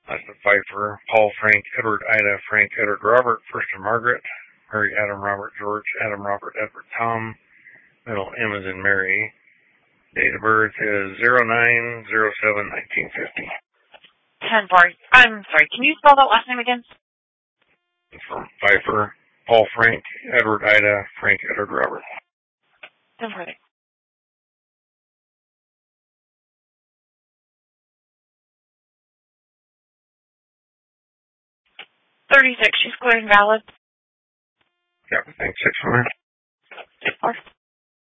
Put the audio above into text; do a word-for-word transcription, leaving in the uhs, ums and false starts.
Last name Pfeiffer, Paul, Frank, Edward, Ida, Frank, Edward, Robert, first and Margaret, Mary, Adam, Robert, George, Adam, Robert, Edward, Tom, middle M is in Mary. Date of birth is zero nine zero seven nineteen fifty. ten four. I'm sorry, can you spell that last name again? From Pfeiffer, Paul, Frank, Edward, Ida, Frank, Edward, Robert. ten four. thirty-six, she's cleared and valid. Yeah, thanks. Six for me. Four.